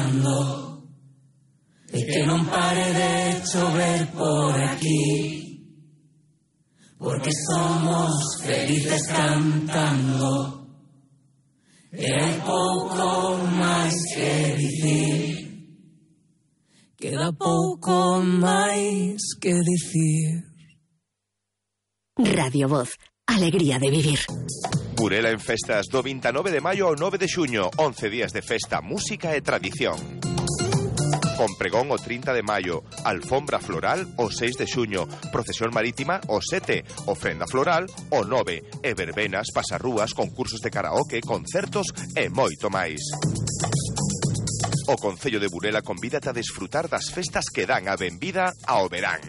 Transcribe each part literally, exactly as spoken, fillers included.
cantando e que non pare de chover por aquí, porque somos felices cantando e hai pouco máis que dicir. Queda pouco máis que dicir. Radio Voz, alegría de vivir. Burela en festas do vinte e nove de maio ao nove de xuño, once días de festa, música e tradición. Con pregón o trinta de maio, alfombra floral o seis de xuño, procesión marítima o sete, ofrenda floral o nove, e verbenas, pasarrúas, concursos de karaoke, concertos e moito máis. O Concello de Burela convídate a desfrutar das festas que dan a benvida ao verán.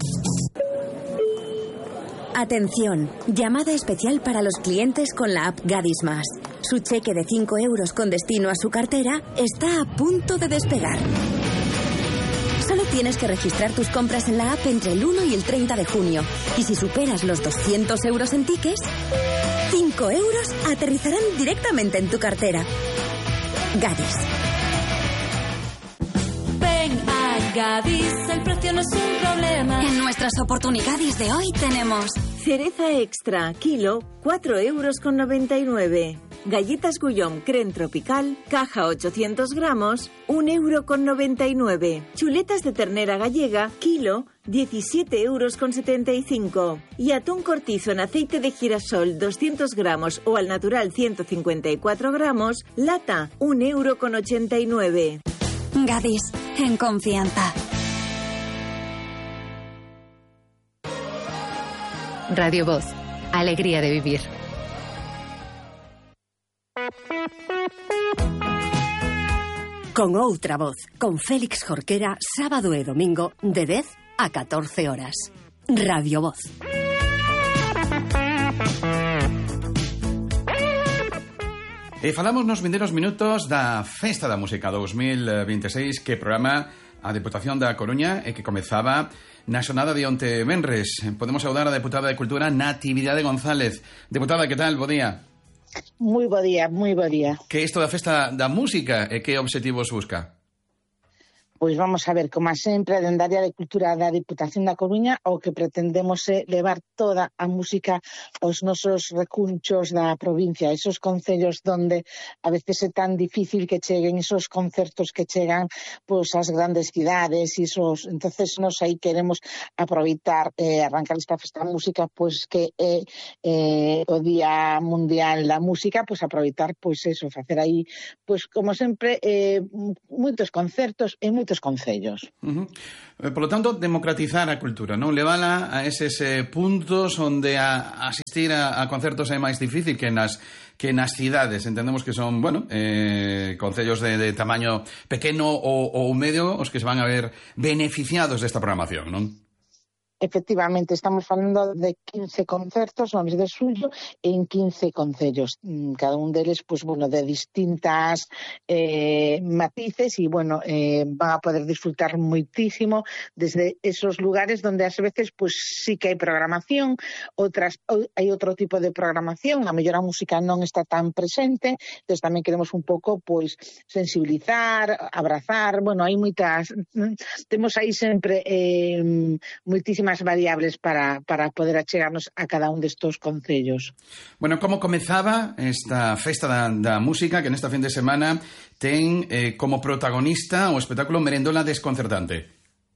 Atención, llamada especial para los clientes con la app Gadis Más. Su cheque de cinco euros con destino a su cartera está a punto de despegar. Solo tienes que registrar tus compras en la app entre el uno y el treinta de junio. Y si superas los doscientos euros en tickets, cinco euros aterrizarán directamente en tu cartera. Gadis. Ven a Gadis, el precio no es un problema. En nuestras oportunidades de hoy tenemos cereza extra, kilo, cuatro euros con noventa y nueve. Galletas Gullón Creme Tropical, caja ochocientos gramos, un euro con noventa y nueve. Chuletas de ternera gallega, kilo, diecisiete euros con setenta y cinco. Y atún cortizo en aceite de girasol, doscientos gramos o al natural ciento cincuenta y cuatro gramos, lata, un euro con ochenta y nueve. Gadis, en confianza. Radio Voz, alegría de vivir. Con outra voz, con Félix Jorquera, sábado e domingo, de dez a catorce horas. Radio Voz. E falamos nos vindeiros minutos da Festa da Música dous mil vinte e seis que programa a Deputación da Coruña e que comezaba na xornada de onte venres. Podemos saudar a deputada de Cultura Natividade González. Deputada, que tal? Bo día. Moi bo día, moi bo día. Que isto da Festa da Música e que obxectivos busca? Pois vamos a ver, como sempre, dende a área de cultura da Diputación da Coruña, o que pretendemos é levar toda a música aos nosos recunchos da provincia, esos concellos donde a veces é tan difícil que cheguen esos concertos que chegan pois ás grandes cidades, esos, entonces nos aí queremos aproveitar eh, arrancar esta festa da música, pois que é eh, o Día Mundial da Música, pois aproveitar pois eso, facer aí, pois como sempre, eh, moitos concertos e moitos moitos concellos. Uh-huh. Por lo tanto, democratizar a cultura, non? Levala a eses eh, puntos onde a, asistir a, a concertos é máis difícil que nas que nas cidades. Entendemos que son, bueno, eh, concellos de, de tamaño pequeno ou, ou medio os que se van a ver beneficiados desta programación, non? Efectivamente, estamos falando de quince concertos no mes de xullo en quince concellos, cada un deles, pues, bueno, de distintas eh, matices, y bueno, eh, van a poder disfrutar moitísimo desde esos lugares donde ás veces pues sí que hai programación, outras hai outro tipo de programación, a mellor a música non está tan presente, entonces tamén queremos un pouco pues sensibilizar, abrazar, bueno, hai moitas, temos aí sempre eh, moitísimas variables para, para poder achegarnos a cada un destos concellos. Bueno, como comezaba esta festa da, da música que nesta fin de semana ten eh, como protagonista o espectáculo Merendola Desconcertante?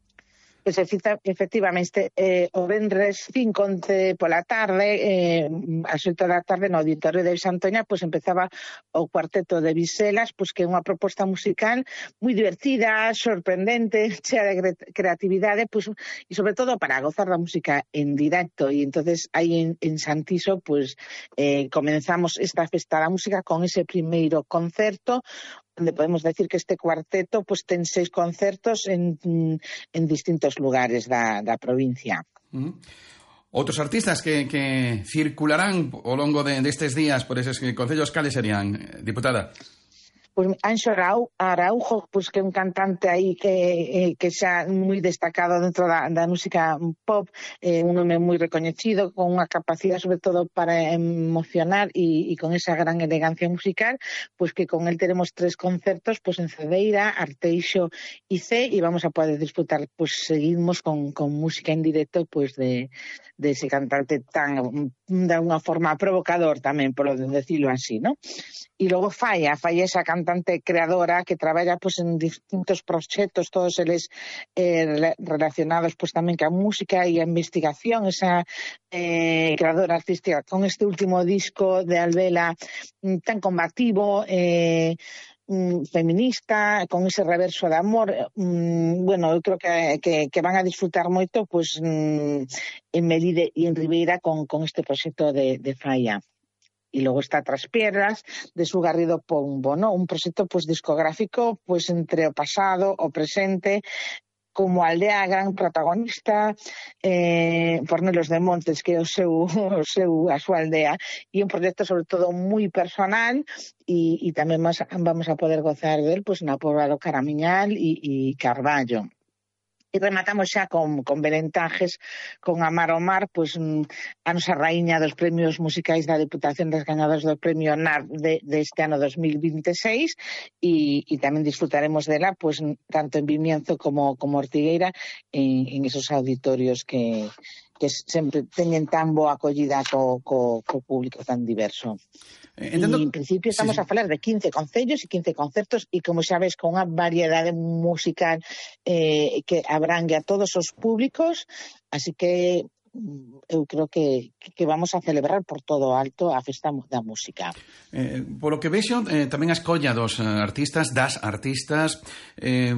Pois efectivamente, eh, o venres cinco pola tarde, eh, ás oito da tarde no Auditorio de Santoña, pois empezaba o cuarteto de Viselas, pois que é unha proposta musical moi divertida, sorprendente, chea de creatividade, pois, e sobre todo para gozar da música en directo. E entonces aí en, en Santiso, pois eh, comenzamos esta festa da música con ese primeiro concerto, onde podemos decir que este cuarteto pues, ten seis concertos en, en distintos lugares da, da provincia. Uh-huh. Outros artistas que, que circularán ao longo de, destes días por eses concellos, cales serían, diputada? Pois Anxo Araujo, pois que é un cantante aí que, eh, que xa moi destacado dentro da, da música pop, eh, un nome moi recoñecido, con unha capacidade sobre todo para emocionar e, e con esa gran elegancia musical, pois que con el tenemos tres concertos, pois en Cedeira, Arteixo e C, e vamos a poder disfrutar, pois seguimos con, con música en directo, pois de, de ese cantante tan, de unha forma provocador tamén, por decirlo así, ¿no? E logo Falla, Falla esa cantante creadora que traballa pues, en distintos proxectos, todos eles eh, relacionados pues, tamén ca música e a investigación, esa eh, creadora artística con este último disco de Albela tan combativo, eh, feminista, con ese reverso de amor, mm, bueno, eu creo que, que, que van a disfrutar moito pues, mm, en Melide e en Ribeira con, con este proxecto de, de Falla. E logo está Tras Piedras, de Su Garrido Pombo, ¿no? Un proxecto pues, discográfico pues, entre o pasado, o presente, como Aldea gran protagonista, eh, Fornelos de Montes, que é o seu, o seu, a súa aldea, e un proxecto sobre todo moi personal, e, e tamén mas, vamos a poder gozar del pues, na Pobra do Caramiñal e, e Carballo. E rematamos xa con, con Belentajes, con Amar o Mar, pois, a nosa raíña dos premios musicais da Deputación das gañadoras do premio N A R de, de este ano dos mil vinte e seis, e, e tamén disfrutaremos dela pois, tanto en Vimianzo como, como Ortigueira en, en esos auditorios que, que sempre teñen tan boa acollida co, co, co público tan diverso. Entendo... E en principio estamos sí, sí. a falar de quince concellos e quince concertos e como xa ves con unha variedade musical eh, que abrangue a todos os públicos, así que eu creo que, que vamos a celebrar por todo alto a festa da música. Eh, por lo que vexo, eh, tamén a escolla dos artistas, das artistas, eh,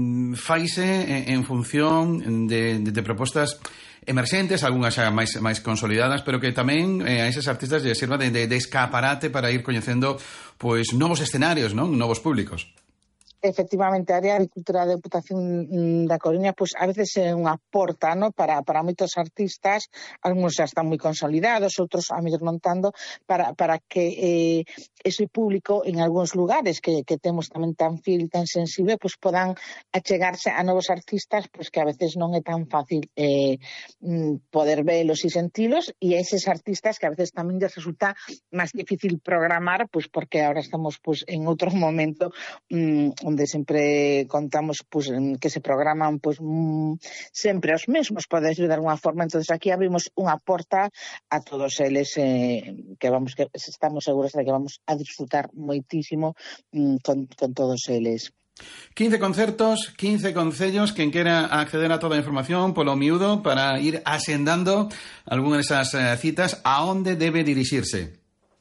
faise en función de, de, de propostas emerxentes, algunhas xa máis, máis consolidadas, pero que tamén eh, a eses artistas lle sirva de, de, de escaparate para ir coñecendo pois novos escenarios, non? Novos públicos. Efectivamente, a área de cultura da Deputación da Coruña pues, a veces é unha porta, ¿no? para, para moitos artistas, algúns xa están moi consolidados, outros a mellor non tanto, para, para que eh, ese público en algúns lugares que, que temos tamén tan fil, tan sensible, pues, podan achegarse a novos artistas pues, que a veces non é tan fácil eh, poder velos e sentilos, e eses artistas que a veces tamén lles resulta máis difícil programar, pues, porque ahora estamos pues, en outro momento mmm, onde sempre contamos pues, que se programan pues, mm, sempre os mesmos, pode decir de alguna forma. Entonces aquí abrimos unha porta a todos eles eh, que vamos que estamos seguros de que vamos a disfrutar moitísimo mm, con, con todos eles. quince concertos, quince concellos. Quen quera acceder a toda a información polo miúdo para ir asendando algunhas desas eh, citas, a onde debe dirixirse?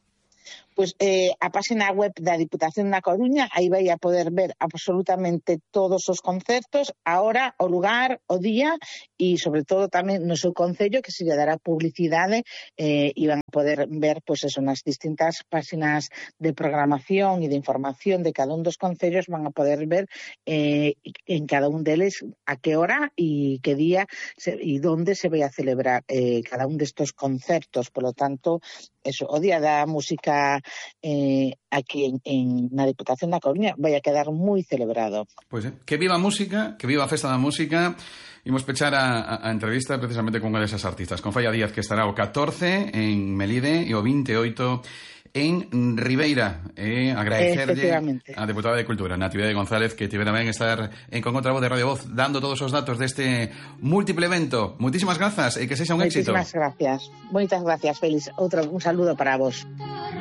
Pues eh, a página web da Diputación da Coruña, aí vai a poder ver absolutamente todos os concertos, a hora, o lugar, o día e sobre todo tamén no seu concello que se lle dará publicidade eh, e van a poder ver pues eso, nas distintas páxinas de programación e de información de cada un dos concellos, van a poder ver eh, en cada un deles a que hora e que día se, e onde se vai a celebrar eh, cada un destos concertos. Por lo tanto, eso, o Día da Música Eh, aquí en, en na Deputación da Coruña vai a quedar moi celebrado. Pois é, que viva a música, que viva a festa da música. Imos pechar a, a, a entrevista precisamente con unha desas artistas, con Falla Díaz, que estará o catorce en Melide e o vinte e oito en Ribeira. E agradecerlle a Deputada de Cultura, Natividade González, que tivera ben estar en Con Outra Voz de Radio Voz dando todos os datos deste múltiple evento. Moitísimas grazas e que sexa un éxito. Moitísimas gracias. Moitas gracias, Félix. Outro un saludo para vos.